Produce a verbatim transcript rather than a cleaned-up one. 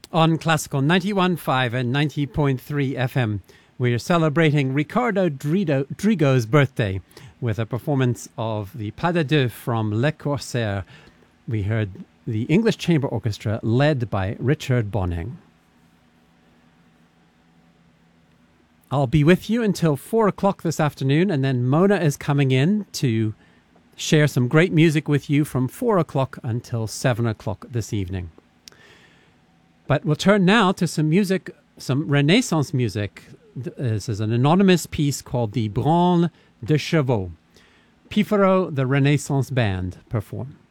On Classical ninety-one point five and ninety point three F M, we're celebrating Ricardo Drido, Drigo's birthday with a performance of the Pas de Deux from Le Corsaire. We heard the English Chamber Orchestra led by Richard Bonning. I'll be with you until four o'clock this afternoon, and then Mona is coming in to share some great music with you from four o'clock until seven o'clock this evening. But we'll turn now to some music, some Renaissance music. This is an anonymous piece called the Branle de Chevaux. Pifaro, the Renaissance Band, perform.